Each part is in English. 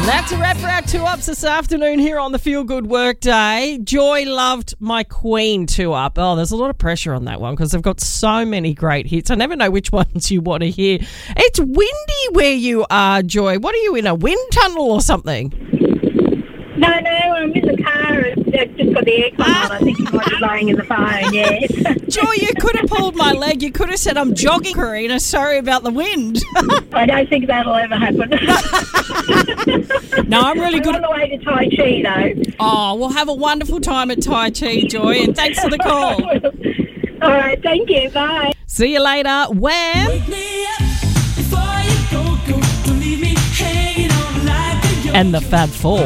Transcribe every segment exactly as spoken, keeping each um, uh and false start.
That's a wrap for our two-ups this afternoon here on the Feel Good Workday. Joy loved my Queen two-up. Oh, there's a lot of pressure on that one because they've got so many great hits. I never know which ones you want to hear. It's windy where you are, Joy. What are you, in a wind tunnel or something? No, no, I'm in the car. I've just got the aircon on. I think you might be lying in the phone, yeah. Joy, you could have pulled my leg. You could have said, I'm jogging, Karina. Sorry about the wind. I don't think that'll ever happen. No, I'm really I'm good. on the way to Tai Chi, though. Oh, we'll have a wonderful time at Tai Chi, Joy, and thanks for the call. All right, thank you. Bye. See you later. Wham! And the Fab Four.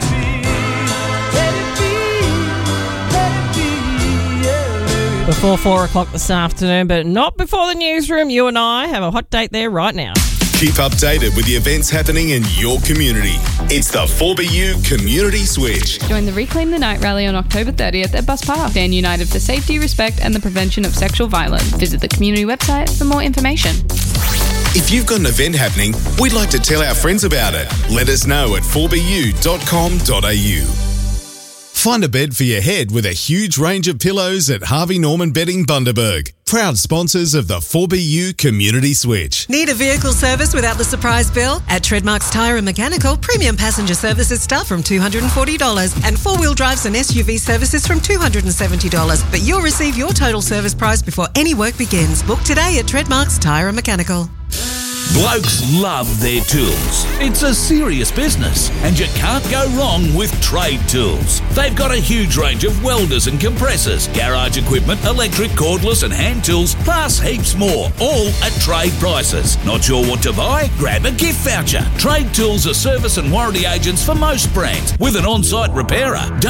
Before four o'clock this afternoon, but not before the newsroom. You and I have a hot date there right now. Keep updated with the events happening in your community. It's the four B U Community Switch. Join the Reclaim the Night rally on October thirtieth at Bus Park. Stand united for safety, respect and the prevention of sexual violence. Visit the community website for more information. If you've got an event happening, we'd like to tell our friends about it. Let us know at four b u dot com dot a u. Find a bed for your head with a huge range of pillows at Harvey Norman Bedding Bundaberg. Proud sponsors of the four B U Community Switch. Need a vehicle service without the surprise bill? At Treadmarks Tyre and Mechanical, premium passenger services start from two hundred forty dollars and four-wheel drives and S U V services from two hundred seventy dollars. But you'll receive your total service price before any work begins. Book today at Treadmarks Tyre and Mechanical. Blokes love their tools. It's a serious business, and you can't go wrong with Trade Tools. They've got a huge range of welders and compressors, garage equipment, electric, cordless and hand tools, plus heaps more, all at trade prices. Not sure what to buy? Grab a gift voucher. Trade Tools are service and warranty agents for most brands, with an on-site repairer.